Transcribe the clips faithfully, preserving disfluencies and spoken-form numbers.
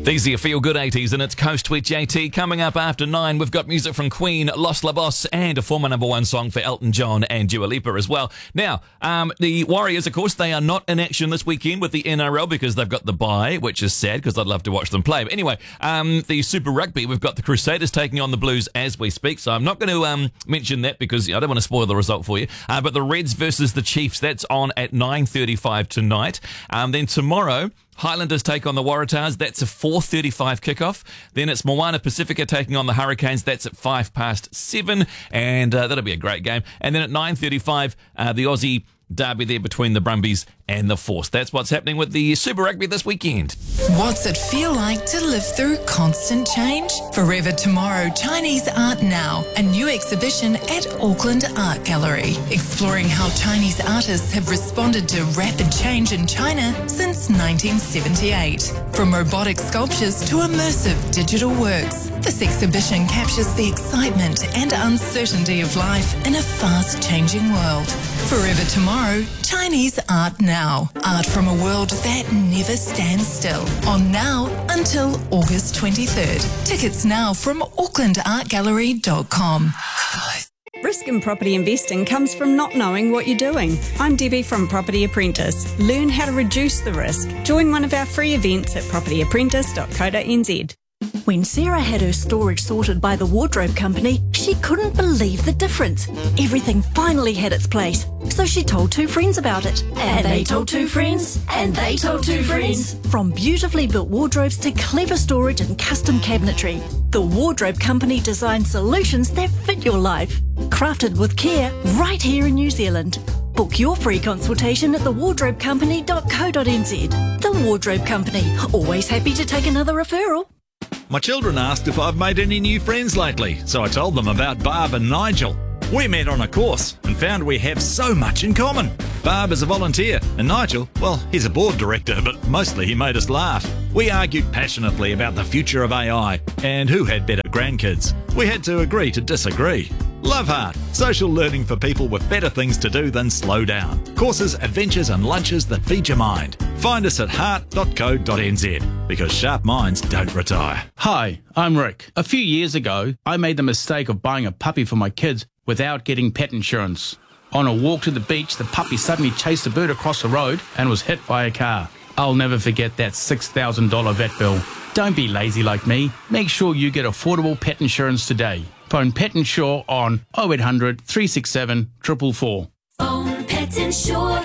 These are your feel-good eighties, and it's Coast with J T. Coming up after nine, we've got music from Queen, Los Lobos, and a former number one song for Elton John and Dua Lipa as well. Now, um, the Warriors, of course, they are not in action this weekend with the N R L because they've got the bye, which is sad because I'd love to watch them play. But anyway, um, the Super Rugby, we've got the Crusaders taking on the Blues as we speak, so I'm not going to um, mention that because I don't want to spoil the result for you. Uh, but the Reds versus the Chiefs, that's on at nine thirty-five tonight. Um, then tomorrow, Highlanders take on the Waratahs. That's a four thirty-five kickoff. Then it's Moana Pacifica taking on the Hurricanes. That's at five past seven, and uh, that'll be a great game. And then at nine thirty-five, uh, the Aussie derby there between the Brumbies and the Force. That's what's happening with the Super Rugby this weekend. What's it feel like to live through constant change? Forever Tomorrow Chinese Art Now, a new exhibition at Auckland Art Gallery, exploring how Chinese artists have responded to rapid change in China since nineteen seventy-eight. From robotic sculptures to immersive digital works, this exhibition captures the excitement and uncertainty of life in a fast-changing world. Forever Tomorrow Chinese Art Now. Art from a world that never stands still. On now until August twenty-third. Tickets now from auckland art gallery dot com. Risk in property investing comes from not knowing what you're doing. I'm Debbie from Property Apprentice. Learn how to reduce the risk. Join one of our free events at property apprentice dot co dot n z. When Sarah had her storage sorted by the wardrobe company, she couldn't believe the difference. Everything finally had its place. So she told two friends about it. And they told two friends. And they told two friends. From beautifully built wardrobes to clever storage and custom cabinetry, the wardrobe company designs solutions that fit your life. Crafted with care right here in New Zealand. Book your free consultation at the wardrobe company dot co dot n z. The Wardrobe Company. Always happy to take another referral. My children asked if I've made any new friends lately, so I told them about Barb and Nigel. We met on a course and found we have so much in common. Barb is a volunteer, and Nigel, well, he's a board director, but mostly he made us laugh. We argued passionately about the future of A I and who had better grandkids. We had to agree to disagree. Love Heart, social learning for people with better things to do than slow down. Courses, adventures and lunches that feed your mind. Find us at heart dot co dot n z because sharp minds don't retire. Hi, I'm Rick. A few years ago, I made the mistake of buying a puppy for my kids without getting pet insurance. On a walk to the beach, the puppy suddenly chased a bird across the road and was hit by a car. I'll never forget that six thousand dollars vet bill. Don't be lazy like me. Make sure you get affordable pet insurance today. Phone Pet Insure on oh eight hundred, three six seven, four four four. Phone Pet Insure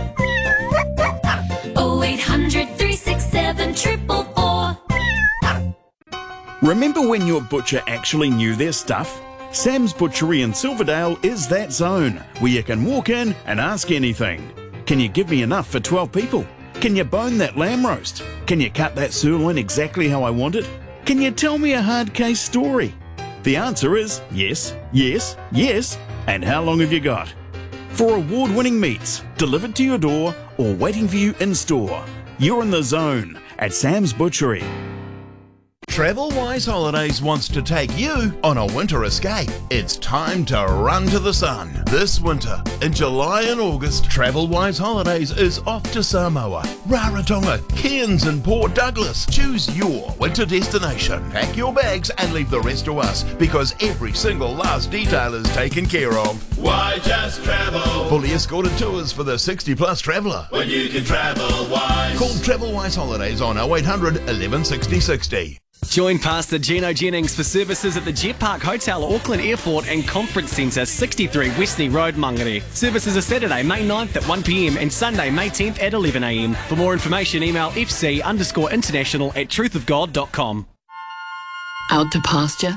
oh eight hundred, three six seven, four four four. Remember when your butcher actually knew their stuff? Sam's Butchery in Silverdale is that zone where you can walk in and ask anything. Can you give me enough for twelve people? Can you bone that lamb roast? Can you cut that sirloin exactly how I want it? Can you tell me a hard case story? The answer is yes, yes, yes. And how long have you got? For award-winning meats delivered to your door or waiting for you in store, you're in the zone at Sam's Butchery. TravelWise Holidays wants to take you on a winter escape. It's time to run to the sun. This winter, in July and August, TravelWise Holidays is off to Samoa, Rarotonga, Cairns and Port Douglas. Choose your winter destination. Pack your bags and leave the rest to us because every single last detail is taken care of. Why just travel? Fully escorted tours for the sixty plus traveller. When you can travel wise. Call TravelWise Holidays on oh eight hundred, eleven sixty sixty. Join Pastor Gino Jennings for services at the Jet Park Hotel, Auckland Airport and Conference Centre, sixty-three Westney Road, Mangere. Services are Saturday, May ninth at one p m and Sunday, May tenth at eleven a m. For more information, email fc underscore international at truth of god dot com. Out to pasture?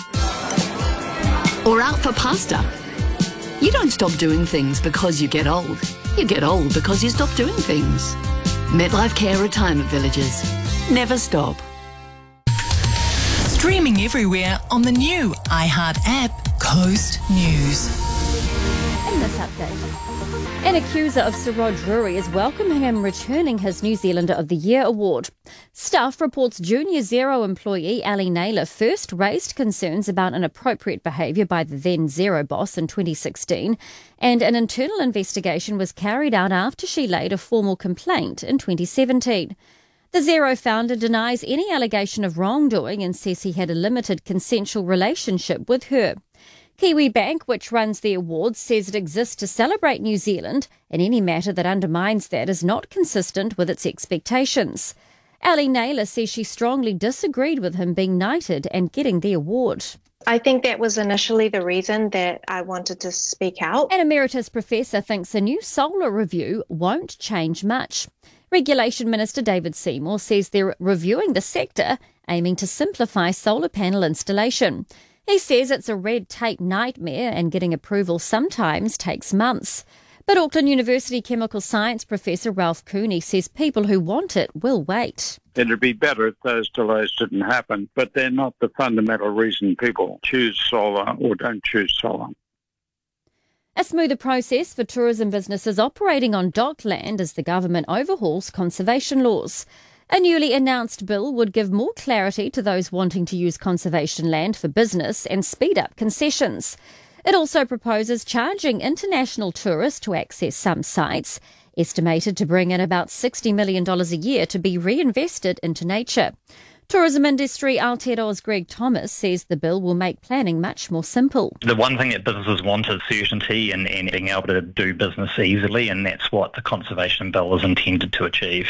Or out for pasta? You don't stop doing things because you get old. You get old because you stop doing things. MetLife Care Retirement Villages. Never stop. Streaming everywhere on the new iHeart app, Coast News. In this update, an accuser of Sir Rod Drury is welcoming him returning his New Zealander of the Year award. Stuff reports Junior Zero employee Ali Naylor first raised concerns about inappropriate behaviour by the then Zero boss in twenty sixteen, and an internal investigation was carried out after she laid a formal complaint in twenty seventeen. The Xero founder denies any allegation of wrongdoing and says he had a limited consensual relationship with her. Kiwi Bank, which runs the awards, says it exists to celebrate New Zealand, and any matter that undermines that is not consistent with its expectations. Ali Naylor says she strongly disagreed with him being knighted and getting the award. I think that was initially the reason that I wanted to speak out. An emeritus professor thinks a new solar review won't change much. Regulation Minister David Seymour says they're reviewing the sector, aiming to simplify solar panel installation. He says it's a red tape nightmare and getting approval sometimes takes months. But Auckland University chemical science professor Ralph Cooney says people who want it will wait. It'd be better if those delays didn't happen, but they're not the fundamental reason people choose solar or don't choose solar. A smoother process for tourism businesses operating on dockland as the government overhauls conservation laws. A newly announced bill would give more clarity to those wanting to use conservation land for business and speed up concessions. It also proposes charging international tourists to access some sites, estimated to bring in about sixty million dollars a year to be reinvested into nature. Tourism industry Aotearoa's Greg Thomas says the bill will make planning much more simple. The one thing that businesses want is certainty and, and being able to do business easily, and that's what the conservation bill is intended to achieve.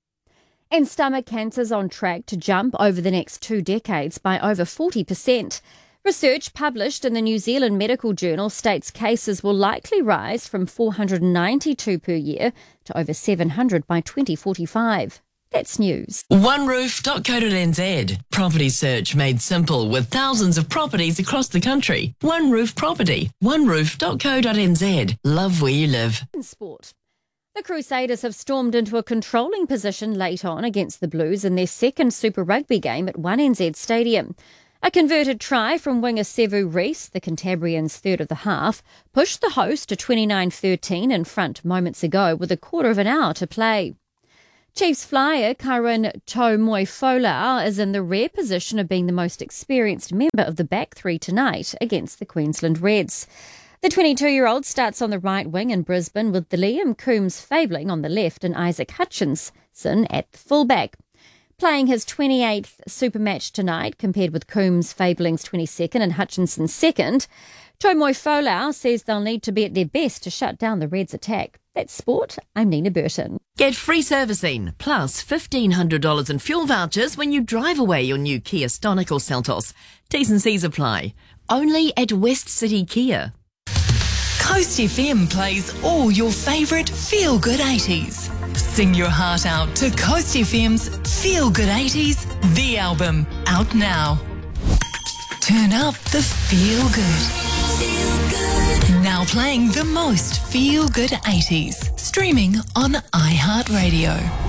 And stomach cancer's on track to jump over the next two decades by over forty percent. Research published in the New Zealand Medical Journal states cases will likely rise from four hundred ninety-two per year to over seven hundred by twenty forty-five. That's news. one roof dot co dot n z. Property search made simple with thousands of properties across the country. One Roof Property. one roof dot co dot n z. Love where you live. In sport. The Crusaders have stormed into a controlling position late on against the Blues in their second Super Rugby game at one N Z Stadium. A converted try from winger Sevu Reece, the Cantabrians' third of the half, pushed the host to twenty-nine thirteen in front moments ago with a quarter of an hour to play. Chiefs flyer Karen Tomoefolau is in the rare position of being the most experienced member of the back three tonight against the Queensland Reds. The twenty-two-year-old starts on the right wing in Brisbane with the Liam Coombs-Fabling on the left and Isaac Hutchinson at the fullback. Playing his twenty-eighth Super Match tonight, compared with Coombs-Fabling's twenty-second and Hutchinson's second, Tomoefolau says they'll need to be at their best to shut down the Reds' attack. That's sport. I'm Nina Burton. Get free servicing plus fifteen hundred dollars in fuel vouchers when you drive away your new Kia Stonic or Seltos. T's and C's apply. Only at West City Kia. Coast F M plays all your favourite feel-good eighties. Sing your heart out to Coast F M's Feel Good eighties, the album, out now. Turn up the feel good. Feel good. Now playing the most feel good eighties. Streaming on iHeartRadio.